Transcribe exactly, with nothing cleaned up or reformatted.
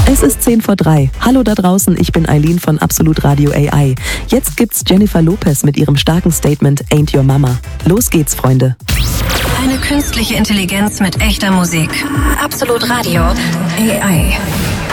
Es ist zehn vor drei. Hallo da draußen, ich bin Eileen von Absolut Radio A I. Jetzt gibt's Jennifer Lopez mit ihrem starken Statement Ain't Your Mama. Los geht's, Freunde. Eine künstliche Intelligenz mit echter Musik. Absolut Radio A I.